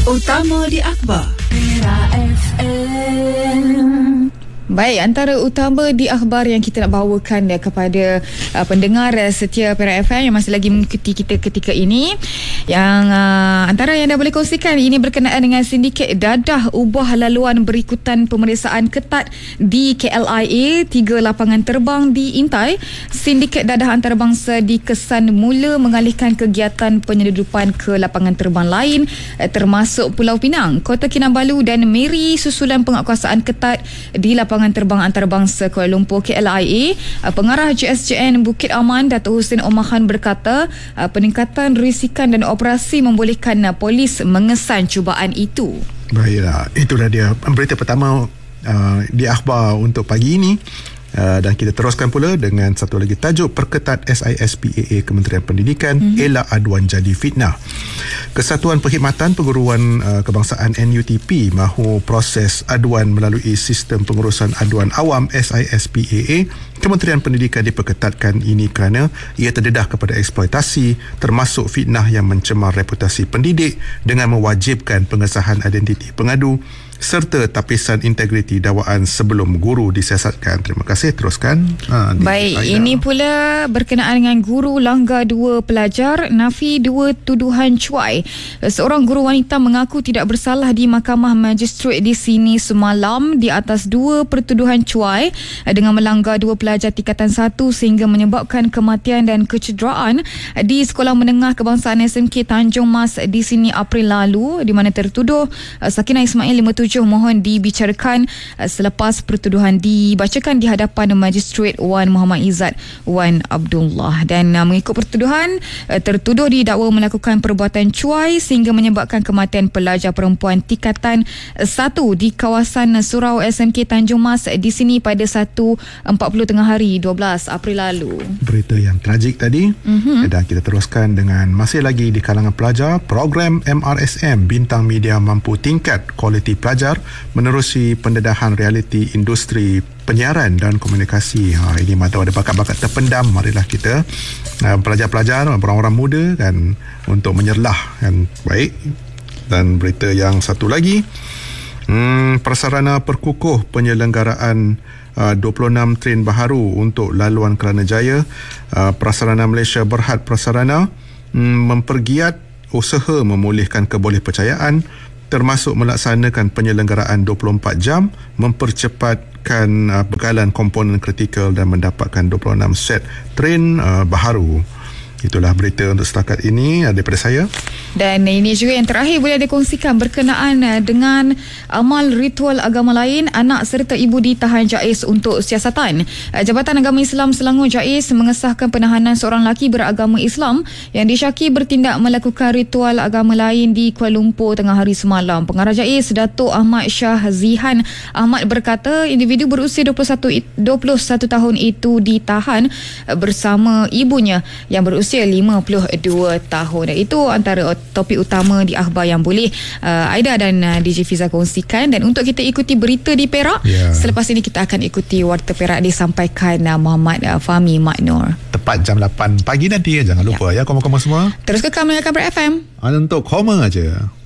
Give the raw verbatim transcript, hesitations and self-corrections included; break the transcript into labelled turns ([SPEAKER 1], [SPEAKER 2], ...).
[SPEAKER 1] Utama di akhbar. Era F M.
[SPEAKER 2] Baik, antara utama di akhbar yang kita nak bawakan ya, kepada uh, pendengar uh, setia Perak F M yang masih lagi mengikuti kita ketika ini, yang uh, antara yang dah boleh kongsikan ini berkenaan dengan sindiket dadah ubah laluan berikutan pemeriksaan ketat di K L I A, tiga lapangan terbang diintai. Sindiket dadah antarabangsa dikesan mula mengalihkan kegiatan penyeludupan ke lapangan terbang lain uh, termasuk Pulau Pinang, Kota Kinabalu dan Miri susulan penguatkuasaan ketat di lapangan terbang antarabangsa Kuala Lumpur K L I A. Pengarah J S J N Bukit Aman Datuk Hussein Omar Khan berkata peningkatan risikan dan operasi membolehkan polis mengesan cubaan itu.
[SPEAKER 3] Baiklah, itulah dia berita pertama uh, di akhbar untuk pagi ini. Uh, dan kita teruskan pula dengan satu lagi tajuk, perketat S I S P A A Kementerian Pendidikan, mm-hmm. elak aduan jadi fitnah. Kesatuan Perkhidmatan Perguruan uh, Kebangsaan N U T P mahu proses aduan melalui sistem pengurusan aduan awam S I S P A A Kementerian Pendidikan diperketatkan ini kerana ia terdedah kepada eksploitasi termasuk fitnah yang mencemar reputasi pendidik dengan mewajibkan pengesahan identiti pengadu serta tapisan integriti dakwaan sebelum guru disiasatkan. Terima kasih, teruskan. Ha,
[SPEAKER 2] Baik,
[SPEAKER 3] Aida.
[SPEAKER 2] Ini pula berkenaan dengan guru langgar dua pelajar, nafi dua tuduhan cuai. Seorang guru wanita mengaku tidak bersalah di Mahkamah Magistrate di sini semalam di atas dua pertuduhan cuai dengan melanggar dua pelajar tingkatan satu sehingga menyebabkan kematian dan kecederaan di Sekolah Menengah Kebangsaan S M K Tanjung Mas di sini April lalu, di mana tertuduh Sakinah Ismail lima puluh tujuh mohon dibicarakan selepas pertuduhan dibacakan di hadapan Magistrate Wan Muhammad Izzat Wan Abdullah. Dan uh, mengikut pertuduhan, uh, tertuduh didakwa melakukan perbuatan cuai sehingga menyebabkan kematian pelajar perempuan tingkatan satu di kawasan Surau S M K Tanjung Mas di sini pada satu empat puluh tengah hari dua belas April lalu.
[SPEAKER 3] Berita yang tragik tadi. Mm-hmm. Dan kita teruskan dengan masih lagi di kalangan pelajar, program M R S M Bintang Media mampu tingkat kualiti pelajar menerusi pendedahan realiti industri penyiaran dan komunikasi. Ha, ini mata ada bakat-bakat terpendam. Marilah kita uh, pelajar-pelajar, orang-orang muda kan, untuk menyerlah kan. Baik. Dan berita yang satu lagi, hmm, prasarana perkukuh penyelenggaraan uh, dua puluh enam train baharu untuk laluan Kelana Jaya. Uh, Prasarana Malaysia Berhad Prasarana hmm, mempergiat usaha memulihkan kebolehpercayaan termasuk melaksanakan penyelenggaraan dua puluh empat jam, mempercepatkan uh, bekalan komponen kritikal dan mendapatkan dua puluh enam set train uh, baharu. Itulah berita untuk setakat ini daripada saya.
[SPEAKER 2] Dan ini juga yang terakhir boleh dikongsikan berkenaan dengan amal ritual agama lain, anak serta ibu ditahan J A I S untuk siasatan. Jabatan Agama Islam Selangor J A I S mengesahkan penahanan seorang lelaki beragama Islam yang disyaki bertindak melakukan ritual agama lain di Kuala Lumpur tengah hari semalam. Pengarah J A I S Datuk Ahmad Shah Zihan Ahmad berkata individu berusia dua puluh satu tahun itu ditahan bersama ibunya yang berusia lima puluh dua tahun. Itu antara topik utama di akhbar yang boleh uh, Aida dan uh, D J Fiza kongsikan. Dan untuk kita ikuti berita di Perak, yeah. Selepas ini kita akan ikuti Warta Perak disampaikan uh, Muhammad uh, Fahmi Maknur.
[SPEAKER 3] Tepat jam lapan pagi nanti, jangan lupa ya, ya koma-koma semua.
[SPEAKER 2] Terus kekal mendengarkan Perak F M.
[SPEAKER 3] Untuk koma aja.